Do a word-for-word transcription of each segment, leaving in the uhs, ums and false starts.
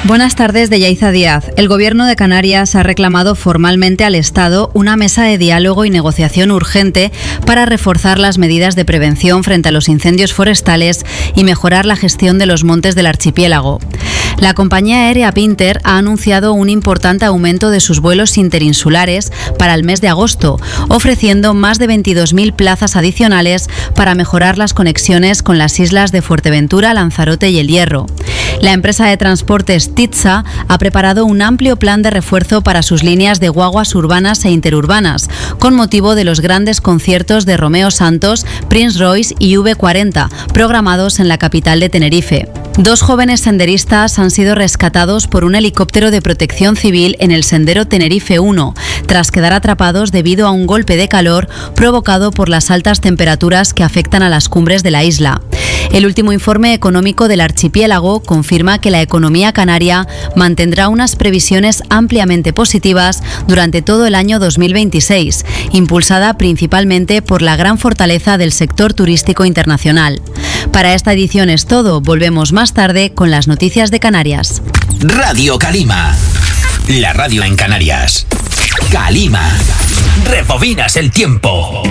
Buenas tardes, de Yaiza Díaz. El Gobierno de Canarias ha reclamado formalmente al Estado una mesa de diálogo y negociación urgente para reforzar las medidas de prevención frente a los incendios forestales y mejorar la gestión de los montes del archipiélago. La compañía aérea Pinter ha anunciado un importante aumento de sus vuelos interinsulares para el mes de agosto, ofreciendo más de veintidós mil plazas adicionales para mejorar las conexiones con las islas de Fuerteventura, Lanzarote y El Hierro. La empresa de transportes Titsa ha preparado un amplio plan de refuerzo para sus líneas de guaguas urbanas e interurbanas, con motivo de los grandes conciertos de Romeo Santos, Prince Royce y V cuarenta, programados en la capital de Tenerife. Dos jóvenes senderistas han sido rescatados por un helicóptero de protección civil en el sendero Tenerife uno, tras quedar atrapados debido a un golpe de calor provocado por las altas temperaturas que afectan a las cumbres de la isla. El último informe económico del archipiélago confirma que la economía canaria mantendrá unas previsiones ampliamente positivas durante todo el año dos mil veintiséis, impulsada principalmente por la gran fortaleza del sector turístico internacional. Para esta edición es todo. Volvemos más tarde con las noticias de Canarias. Radio Calima, la radio en Canarias. Calima, rebobinas el tiempo.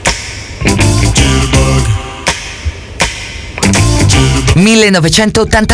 millenovecentottantaquattro